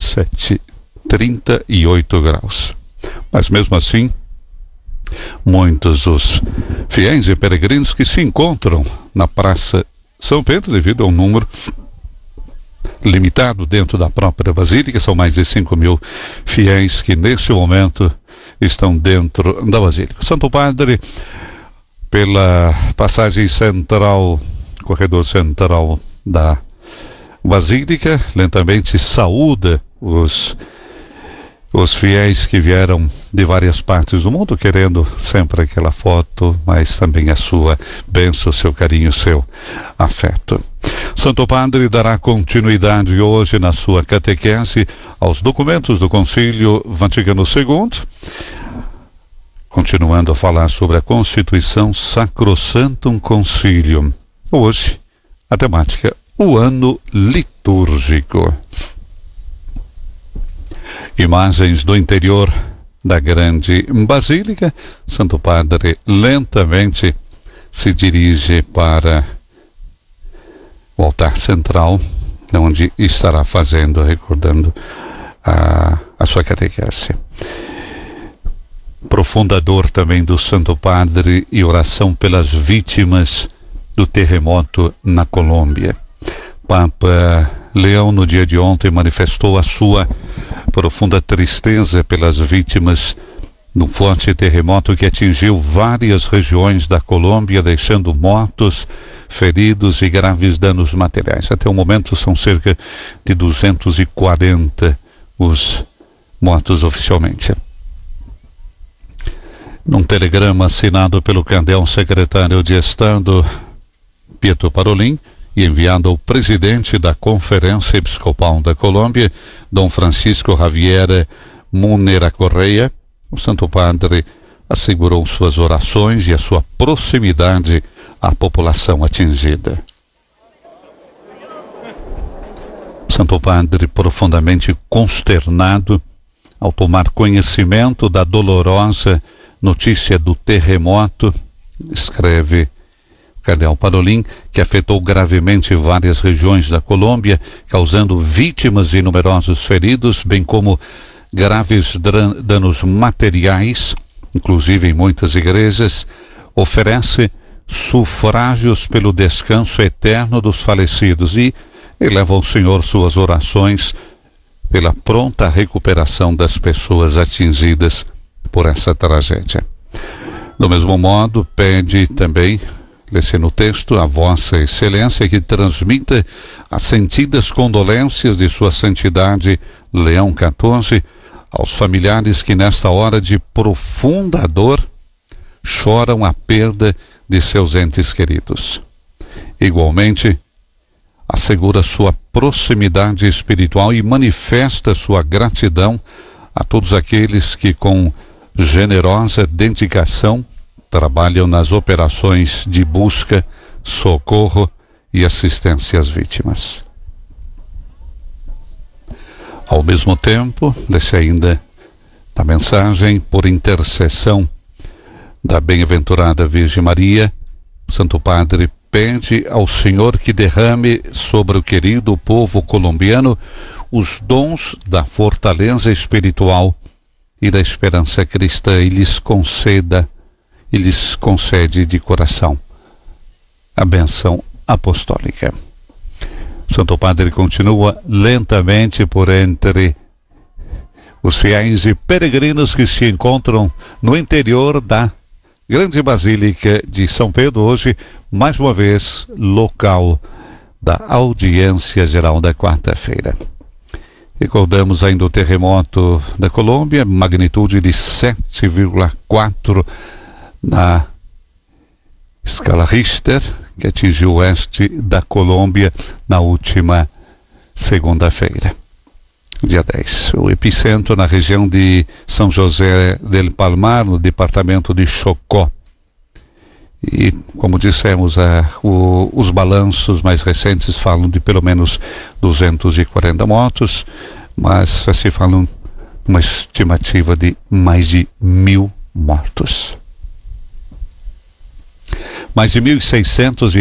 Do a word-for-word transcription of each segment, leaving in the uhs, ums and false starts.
sete, trinta e oito graus. Mas mesmo assim, muitos os fiéis e peregrinos que se encontram na Praça São Pedro, devido a um número limitado dentro da própria Basílica, são mais de cinco mil fiéis que neste momento estão dentro da Basílica. O Santo Padre, pela passagem central, corredor central da Basílica, lentamente saúda os os fiéis que vieram de várias partes do mundo, querendo sempre aquela foto, mas também a sua bênção, seu carinho, seu afeto. Santo Padre dará continuidade hoje na sua catequese aos documentos do Concílio Vaticano segundo, continuando a falar sobre a Constituição Sacrosanctum Concilium. Hoje, a temática, o ano litúrgico. Imagens do interior da grande Basílica. Santo Padre lentamente se dirige para o altar central, onde estará fazendo, recordando a, a sua catequese. Profundador também do Santo Padre e oração pelas vítimas do terremoto na Colômbia. Papa Leão, no dia de ontem, manifestou a sua profunda tristeza pelas vítimas do forte terremoto que atingiu várias regiões da Colômbia, deixando mortos, feridos e graves danos materiais. Até o momento são cerca de duzentos e quarenta os mortos oficialmente. Num telegrama assinado pelo cardeal secretário de Estado, Pietro Parolin, e enviado ao presidente da Conferência Episcopal da Colômbia, Dom Francisco Javier Munera Correia, o Santo Padre assegurou suas orações e a sua proximidade à população atingida. O Santo Padre, profundamente consternado ao tomar conhecimento da dolorosa notícia do terremoto, escreve cardeal Parolin, que afetou gravemente várias regiões da Colômbia, causando vítimas e numerosos feridos, bem como graves danos materiais, inclusive em muitas igrejas, oferece sufrágios pelo descanso eterno dos falecidos e eleva ao Senhor suas orações pela pronta recuperação das pessoas atingidas por essa tragédia. Do mesmo modo, pede também, lê-se no texto, a Vossa Excelência que transmita as sentidas condolências de Sua Santidade Leão quatorze aos familiares que nesta hora de profunda dor choram a perda de seus entes queridos. Igualmente, assegura sua proximidade espiritual e manifesta sua gratidão a todos aqueles que com generosa dedicação trabalham nas operações de busca, socorro e assistência às vítimas. Ao mesmo tempo, lê-se ainda a mensagem, por intercessão da bem-aventurada Virgem Maria, o Santo Padre pede ao Senhor que derrame sobre o querido povo colombiano os dons da fortaleza espiritual e da esperança cristã e lhes conceda e lhes concede de coração a bênção apostólica. Santo Padre continua lentamente por entre os fiéis e peregrinos que se encontram no interior da Grande Basílica de São Pedro, hoje, mais uma vez, local da audiência geral da quarta-feira. Recordamos ainda o terremoto da Colômbia, magnitude de sete vírgula quatro na escala Richter, que atingiu o oeste da Colômbia na última segunda-feira, dia dez. O epicentro na região de São José del Palmar, no departamento de Chocó. E, como dissemos, a, o, os balanços mais recentes falam de pelo menos duzentos e quarenta mortos, mas se falam uma estimativa de mais de mil mortos. Mais de mil e seiscentos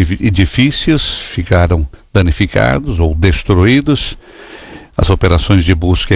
edifícios ficaram danificados ou destruídos. As operações de busca